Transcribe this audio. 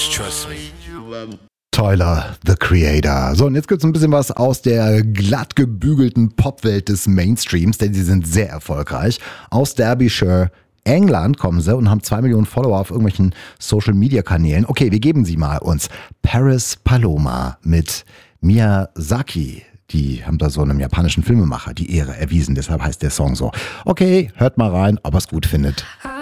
Just trust me. Tyler, the Creator. So, und jetzt gibt's ein bisschen was aus der glatt gebügelten Popwelt des Mainstreams, denn sie sind sehr erfolgreich. Aus Derbyshire, England kommen sie und haben 2 Millionen Follower auf irgendwelchen Social-Media-Kanälen. Okay, wir geben sie mal uns. Paris Paloma mit Miyazaki. Die haben da so einem japanischen Filmemacher die Ehre erwiesen, deshalb heißt der Song so. Okay, hört mal rein, ob ihr es gut findet.